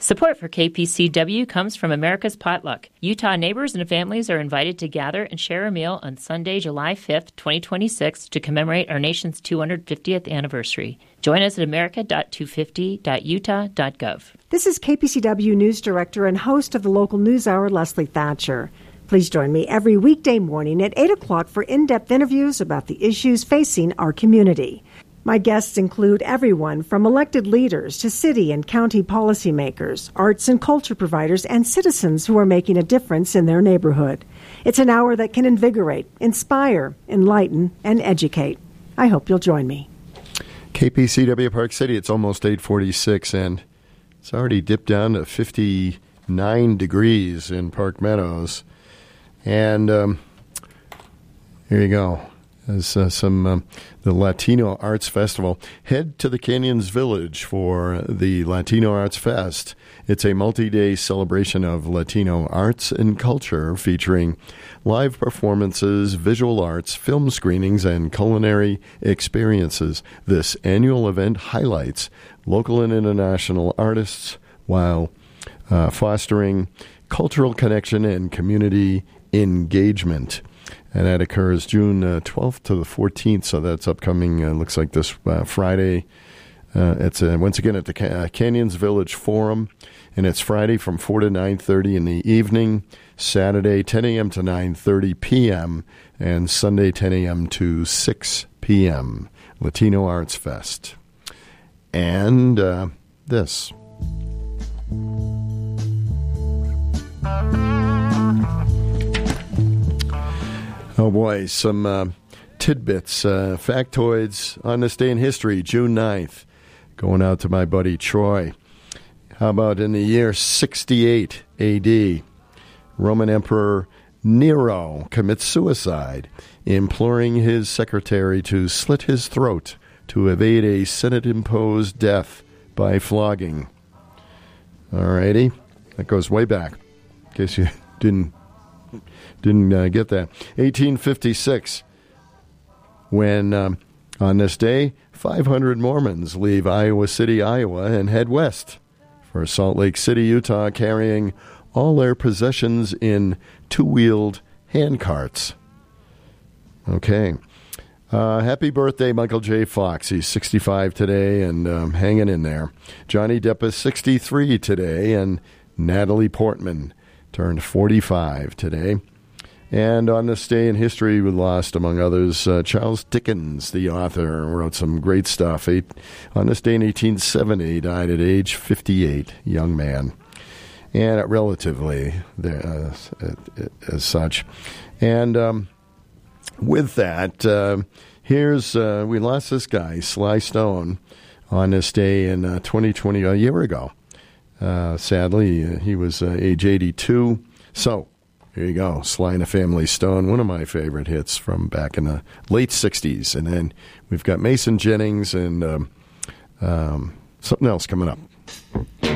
Support for KPCW comes from America's Potluck. Utah neighbors and families are invited to gather and share a meal on Sunday, July 5th, 2026, to commemorate our nation's 250th anniversary. Join us at america.250.utah.gov. This is KPCW News Director and host of the local news hour, Leslie Thatcher. Please join me every weekday morning at 8 o'clock for in-depth interviews about the issues facing our community. My guests include everyone from elected leaders to city and county policymakers, arts and culture providers, and citizens who are making a difference in their neighborhood. It's an hour that can invigorate, inspire, enlighten, and educate. I hope you'll join me. KPCW Park City, it's almost 8:46, and it's already dipped down to 59 degrees in Park Meadows. And here you go. There's the Latino Arts Festival. Head to the Canyons Village for the Latino Arts Fest. It's a multi-day celebration of Latino arts and culture featuring live performances, visual arts, film screenings, and culinary experiences. This annual event highlights local and international artists while fostering cultural connection and community engagement. And that occurs June 12th to the 14th, so that's upcoming, looks like this Friday. It's once again at the Canyons Village Forum, and it's Friday from 4 to 9:30 in the evening, Saturday 10 a.m. to 9:30 p.m., and Sunday 10 a.m. to 6 p.m., Latino Arts Fest. And this. Oh, boy, some tidbits, factoids on this day in history, June 9th, going out to my buddy Troy. How about in the year 68 A.D., Roman Emperor Nero commits suicide, imploring his secretary to slit his throat to evade a Senate-imposed death by flogging. All righty, that goes way back, in case you didn't get that. 1856, when on this day, 500 Mormons leave Iowa City, Iowa, and head west for Salt Lake City, Utah, carrying all their possessions in two-wheeled handcarts. Okay. Happy birthday, Michael J. Fox. He's 65 today and hanging in there. Johnny Depp is 63 today, and Natalie Portman turned 45 today. And on this day in history, we lost, among others, Charles Dickens, the author, wrote some great stuff. On this day in 1870, died at age 58, young man, and relatively as such. And with that, we lost this guy, Sly Stone, on this day in 2020, a year ago. Sadly, he was age 82. So, here you go, Sly and the Family Stone, one of my favorite hits from back in the late 60s. And then we've got Mason Jennings and something else coming up.